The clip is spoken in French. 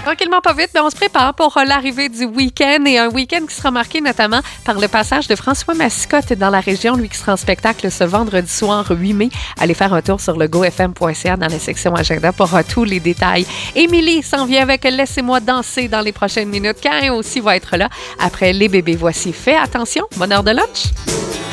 Tranquillement, pas vite, mais on se prépare pour l'arrivée du week-end et un week-end qui sera marqué notamment par le passage de François Mascotte dans la région, lui qui sera en spectacle ce vendredi soir 8 mai. Allez faire un tour sur le gofm.ca dans la section agenda pour tous les détails. Émilie s'en vient avec Laissez-moi danser dans les prochaines minutes. Cain aussi va être là après les bébés. Voici Fais attention, bonne heure de lunch.